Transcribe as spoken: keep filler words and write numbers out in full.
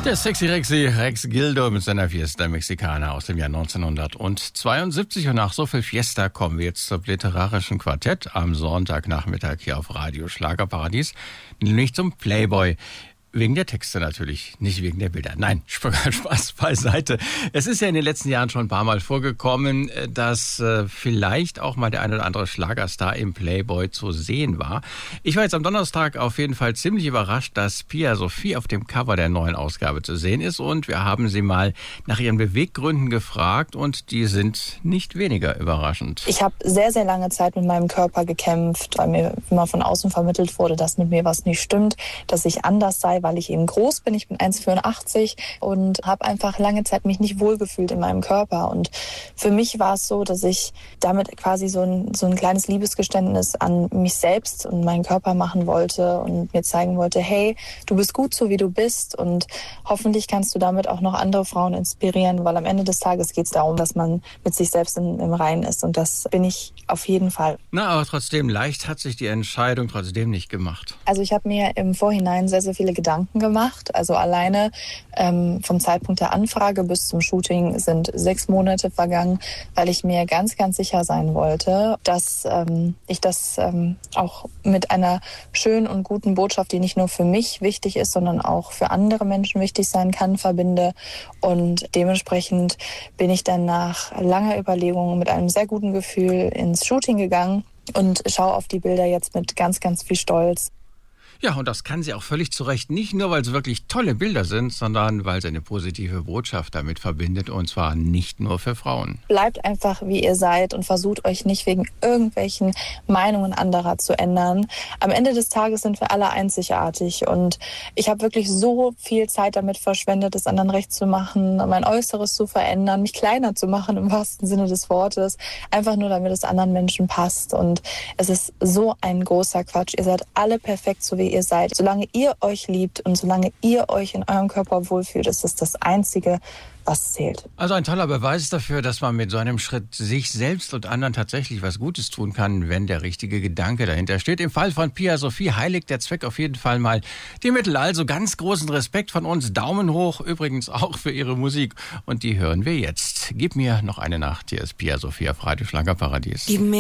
Der Sexy Rexy Rex Gildo mit seiner Fiesta Mexicana aus dem Jahr neunzehnhundertzweiundsiebzig. Und nach so viel Fiesta kommen wir jetzt zum literarischen Quartett am Sonntagnachmittag hier auf Radio Schlagerparadies, nämlich zum Playboy. Wegen der Texte natürlich, nicht wegen der Bilder. Nein, Spaß beiseite. Es ist ja in den letzten Jahren schon ein paar Mal vorgekommen, dass äh, vielleicht auch mal der ein oder andere Schlagerstar im Playboy zu sehen war. Ich war jetzt am Donnerstag auf jeden Fall ziemlich überrascht, dass Pia Sophie auf dem Cover der neuen Ausgabe zu sehen ist. Und wir haben sie mal nach ihren Beweggründen gefragt und die sind nicht weniger überraschend. Ich habe sehr, sehr lange Zeit mit meinem Körper gekämpft, weil mir immer von außen vermittelt wurde, dass mit mir was nicht stimmt, dass ich anders sei, weil ich eben groß bin. Ich bin eins Komma vierundachtzig und habe einfach lange Zeit mich nicht wohlgefühlt in meinem Körper. Und für mich war es so, dass ich damit quasi so ein, so ein kleines Liebesgeständnis an mich selbst und meinen Körper machen wollte und mir zeigen wollte, hey, du bist gut so, wie du bist, und hoffentlich kannst du damit auch noch andere Frauen inspirieren, weil am Ende des Tages geht es darum, dass man mit sich selbst in, im Reinen ist, und das bin ich auf jeden Fall. Na, aber trotzdem, leicht hat sich die Entscheidung trotzdem nicht gemacht. Also ich habe mir im Vorhinein sehr, sehr viele Gedanken gemacht. Also alleine ähm, vom Zeitpunkt der Anfrage bis zum Shooting sind sechs Monate vergangen, weil ich mir ganz, ganz sicher sein wollte, dass ähm, ich das ähm, auch mit einer schönen und guten Botschaft, die nicht nur für mich wichtig ist, sondern auch für andere Menschen wichtig sein kann, verbinde. Und dementsprechend bin ich dann nach langer Überlegung mit einem sehr guten Gefühl ins Shooting gegangen und schaue auf die Bilder jetzt mit ganz, ganz viel Stolz. Ja, und das kann sie auch völlig zu Recht. Nicht nur, weil es wirklich tolle Bilder sind, sondern weil sie eine positive Botschaft damit verbindet. Und zwar nicht nur für Frauen. Bleibt einfach, wie ihr seid, und versucht euch nicht wegen irgendwelchen Meinungen anderer zu ändern. Am Ende des Tages sind wir alle einzigartig. Und ich habe wirklich so viel Zeit damit verschwendet, es anderen recht zu machen, mein Äußeres zu verändern, mich kleiner zu machen im wahrsten Sinne des Wortes. Einfach nur, damit es anderen Menschen passt. Und es ist so ein großer Quatsch. Ihr seid alle perfekt, so wie ihr seid. Solange ihr euch liebt und solange ihr euch in eurem Körper wohlfühlt, ist es das Einzige, was zählt. Also ein toller Beweis dafür, dass man mit so einem Schritt sich selbst und anderen tatsächlich was Gutes tun kann, wenn der richtige Gedanke dahinter steht. Im Fall von Pia Sophie heiligt der Zweck auf jeden Fall mal die Mittel. Also ganz großen Respekt von uns. Daumen hoch, übrigens auch für ihre Musik. Und die hören wir jetzt. Gib mir noch eine Nacht. Hier ist Pia Sophie auf Radio Schlagerparadies.